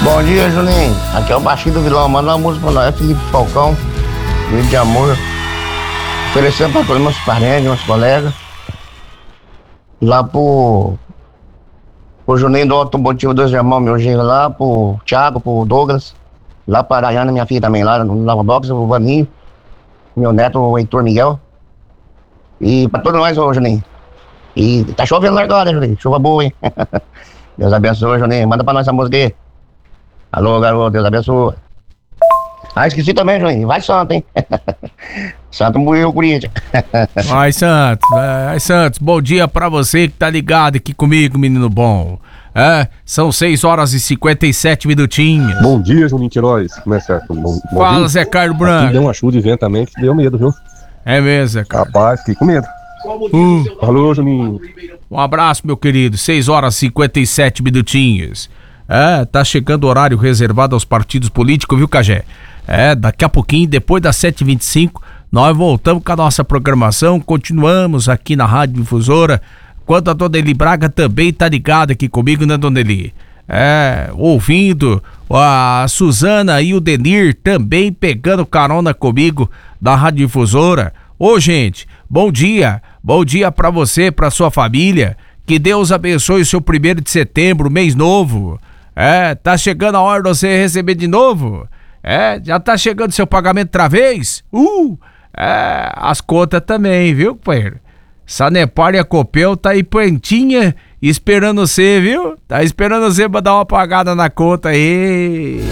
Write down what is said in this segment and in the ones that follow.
Bom dia, Juninho. Aqui é o Baixinho do Vilão. Manda uma música pra nós. É Felipe Falcão, Grito de Amor. Oferecendo pra todos meus parentes, meus colegas. Lá pro Juninho do Automotivo dos Irmãos, meu genro lá. Pro Thiago, pro Douglas. Lá pra Arayana, minha filha também lá no Lava Box. O Vaninho. Meu neto, o Heitor Miguel. E pra todos nós, ô Juninho. E tá chovendo lá agora, Juninho. Chuva boa, hein? Deus abençoe, Juninho. Manda pra nós essa música aí. Alô, garoto, Deus abençoe. Ah, esqueci também, Juninho. Vai Santo, hein? Santo morreu o Corinthians. Vai, Santos. Bom dia pra você que tá ligado aqui comigo, menino bom. São 6h57 minutinhos. Bom dia, Juninho Queiroz. Como é certo? Fala, dia. Zé Carlos Branco. Aqui deu uma chuva de vento também que deu medo, viu? É mesmo, Zé Carlos. Rapaz, fiquei com medo. Alô, Juninho. Um abraço, meu querido. 6h57 minutinhos. Tá chegando o horário reservado aos partidos políticos, viu, Cajé? Daqui a pouquinho, depois das 7h25, nós voltamos com a nossa programação, continuamos aqui na Rádio Difusora, enquanto a Dona Eli Braga também tá ligada aqui comigo, né, Dona Eli? Ouvindo, a Suzana e o Denir também pegando carona comigo da Rádio Difusora. Ô, gente, bom dia pra você, pra sua família, que Deus abençoe o seu 1º de setembro, mês novo. Tá chegando a hora de você receber de novo? Já tá chegando seu pagamento outra vez? As contas também, viu, companheiro? Sanepar e a Copel tá aí prontinha, esperando você, viu? Tá esperando você pra dar uma pagada na conta aí.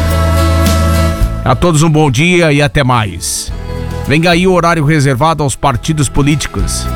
A todos um bom dia e até mais. Vem aí o horário reservado aos partidos políticos.